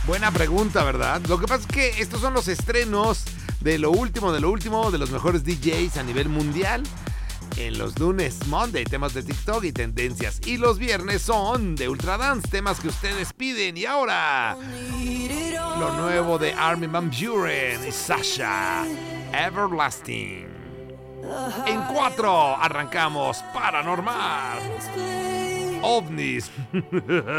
Buena pregunta, ¿verdad? Lo que pasa es que estos son los estrenos de lo último, de los mejores DJs a nivel mundial. En los lunes, Monday, temas de TikTok y tendencias. Y los viernes son de Ultra Dance, temas que ustedes piden. Y ahora, lo nuevo de Armin van Buuren y Sasha, Everlasting. En 4 arrancamos Paranormal, OVNIs.